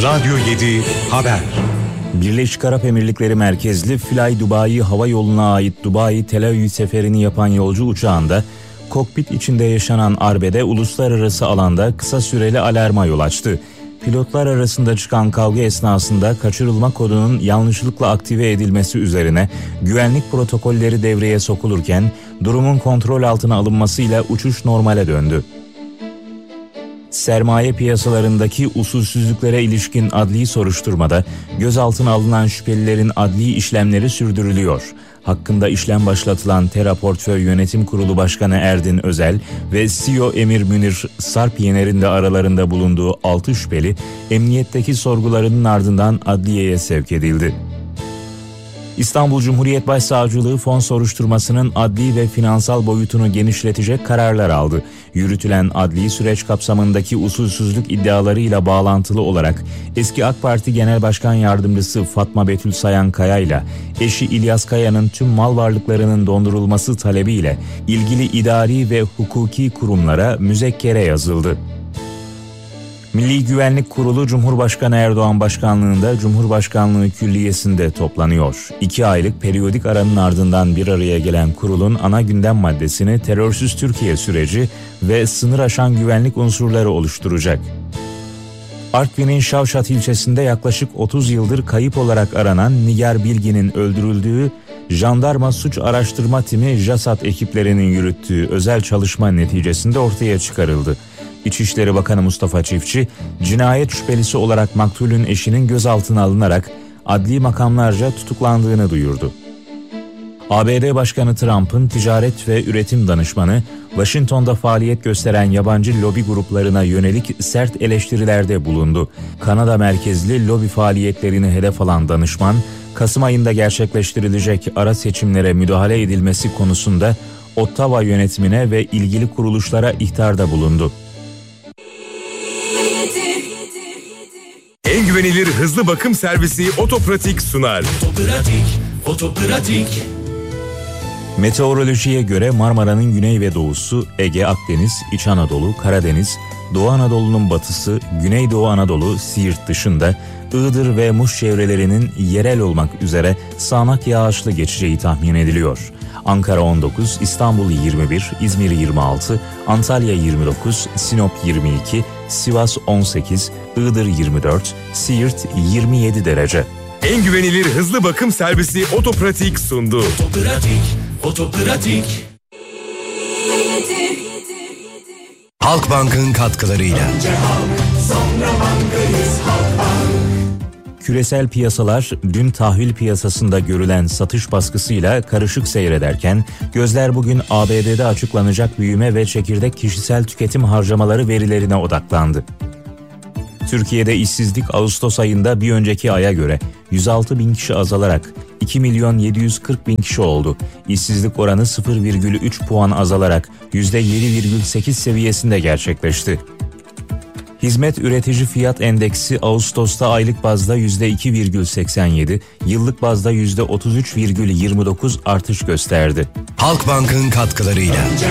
Radyo 7 Haber. Birleşik Arap Emirlikleri merkezli Fly Dubai hava yoluna ait Dubai Tel Aviv seferini yapan yolcu uçağında kokpit içinde yaşanan arbede uluslararası alanda kısa süreli alarma yol açtı. Pilotlar arasında çıkan kavga esnasında kaçırılma kodunun yanlışlıkla aktive edilmesi üzerine güvenlik protokolleri devreye sokulurken durumun kontrol altına alınmasıyla uçuş normale döndü. Sermaye piyasalarındaki usulsüzlüklere ilişkin adli soruşturmada gözaltına alınan şüphelilerin adli işlemleri sürdürülüyor. Hakkında işlem başlatılan Tera Portföy Yönetim Kurulu Başkanı Erdin Özel ve CEO Emir Münir Sarp Yener'in de aralarında bulunduğu 6 şüpheli emniyetteki sorgularının ardından adliyeye sevk edildi. İstanbul Cumhuriyet Başsavcılığı fon soruşturmasının adli ve finansal boyutunu genişletecek kararlar aldı. Yürütülen adli süreç kapsamındaki usulsüzlük iddialarıyla bağlantılı olarak eski AK Parti Genel Başkan Yardımcısı Fatma Betül Sayan Kaya ile eşi İlyas Kaya'nın tüm mal varlıklarının dondurulması talebiyle ilgili idari ve hukuki kurumlara müzekkere yazıldı. Milli Güvenlik Kurulu Cumhurbaşkanı Erdoğan başkanlığında Cumhurbaşkanlığı Külliyesi'nde toplanıyor. 2 aylık periyodik aranın ardından bir araya gelen kurulun ana gündem maddesini terörsüz Türkiye süreci ve sınır aşan güvenlik unsurları oluşturacak. Artvin'in Şavşat ilçesinde yaklaşık 30 yıldır kayıp olarak aranan Nigar Bilgin'in öldürüldüğü Jandarma Suç Araştırma Timi JASAT ekiplerinin yürüttüğü özel çalışma neticesinde ortaya çıkarıldı. İçişleri Bakanı Mustafa Çiftçi, cinayet şüphelisi olarak maktulün eşinin gözaltına alınarak adli makamlarca tutuklandığını duyurdu. ABD Başkanı Trump'ın ticaret ve üretim danışmanı, Washington'da faaliyet gösteren yabancı lobi gruplarına yönelik sert eleştirilerde bulundu. Kanada merkezli lobi faaliyetlerini hedef alan danışman, Kasım ayında gerçekleştirilecek ara seçimlere müdahale edilmesi konusunda Ottawa yönetimine ve ilgili kuruluşlara ihtarda bulundu. En güvenilir hızlı bakım servisi Otopratik sunar. Otopratik. Meteorolojiye göre Marmara'nın güney ve doğusu, Ege, Akdeniz, İç Anadolu, Karadeniz, Doğu Anadolu'nun batısı, Güneydoğu Anadolu, Siirt dışında Iğdır ve Muş çevrelerinin yerel olmak üzere sağanak yağışlı geçeceği tahmin ediliyor. Ankara 19, İstanbul 21, İzmir 26, Antalya 29, Sinop 22, Sivas 18, Iğdır 24, Siirt 27 derece. En güvenilir hızlı bakım servisi Otopratik sundu. Otopratik. Halkbank'ın katkılarıyla. Küresel piyasalar dün tahvil piyasasında görülen satış baskısıyla karışık seyrederken gözler bugün ABD'de açıklanacak büyüme ve çekirdek kişisel tüketim harcamaları verilerine odaklandı. Türkiye'de işsizlik Ağustos ayında bir önceki aya göre 106 bin kişi azalarak 2 milyon 740 bin kişi oldu. İşsizlik oranı 0,3 puan azalarak %7,8 seviyesinde gerçekleşti. Hizmet üretici fiyat endeksi Ağustos'ta aylık bazda %2,87, yıllık bazda %33,29 artış gösterdi. Halkbank'ın katkılarıyla.